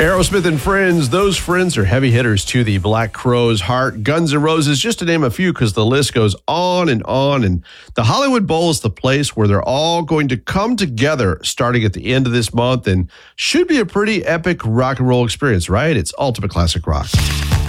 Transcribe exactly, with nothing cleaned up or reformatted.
Aerosmith and Friends, those friends are heavy hitters to the Black Crowes' heart. Guns N' Roses, just to name a few, because the list goes on and on. And the Hollywood Bowl is the place where they're all going to come together starting at the end of this month and should be a pretty epic rock and roll experience, right? It's Ultimate Classic Rock.